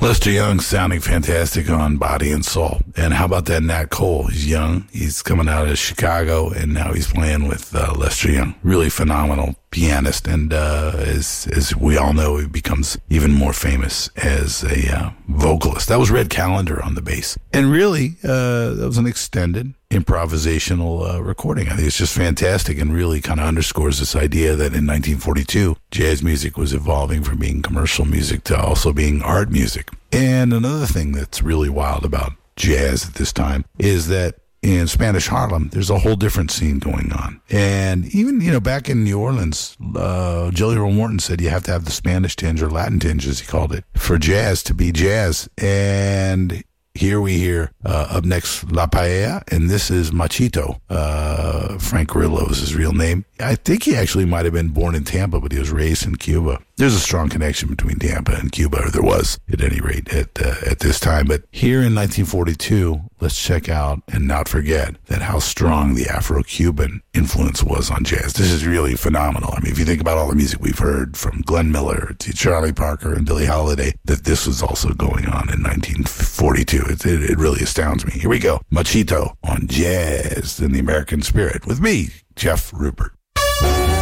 Lester Young sounding fantastic on Body and Soul. And how about that Nat Cole? He's young. He's coming out of Chicago, and now he's playing with Lester Young. Really phenomenal pianist. And as we all know, he becomes even more famous as a vocalist. That was Red Callender on the bass. And really, that was an extended improvisational recording. I think it's just fantastic and really kind of underscores this idea that in 1942, jazz music was evolving from being commercial music to also being art music. And another thing that's really wild about jazz at this time is that in Spanish Harlem, there's a whole different scene going on. And even, back in New Orleans, Jelly Roll Morton said you have to have the Spanish tinge or Latin tinge, as he called it, for jazz to be jazz. And here we hear, up next, La Paella, and this is Machito. Frank Grillo is his real name. I think he actually might have been born in Tampa, but he was raised in Cuba. There's a strong connection between Tampa and Cuba, or there was, at any rate, at this time. But here in 1942, let's check out and not forget that how strong the Afro-Cuban influence was on jazz. This is really phenomenal. I mean, if you think about all the music we've heard from Glenn Miller to Charlie Parker and Billie Holiday, that this was also going on in 1942. It really astounds me. Here we go. Machito on Jazz in the American Spirit with me, Jeff Rupert.